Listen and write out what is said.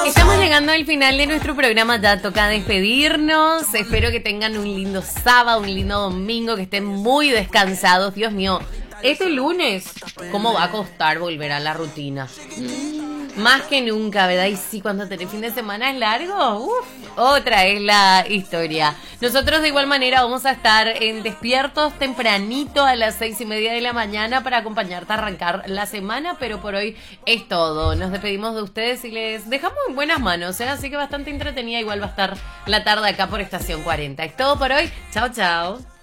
Estamos llegando al final de nuestro programa, ya toca despedirnos. Espero que tengan un lindo sábado, un lindo domingo, que estén muy descansados. Dios mío, este lunes, ¿cómo va a costar volver a la rutina? Más que nunca, ¿verdad? Y sí, cuando tenés fin de semana es largo, otra es la historia. Nosotros de igual manera vamos a estar en despiertos tempranito a las 6:30 de la mañana para acompañarte a arrancar la semana, pero por hoy es todo. Nos despedimos de ustedes y les dejamos en buenas manos, ¿eh? Así que bastante entretenida igual va a estar la tarde acá por Estación 40. Es todo por hoy. Chao, chao.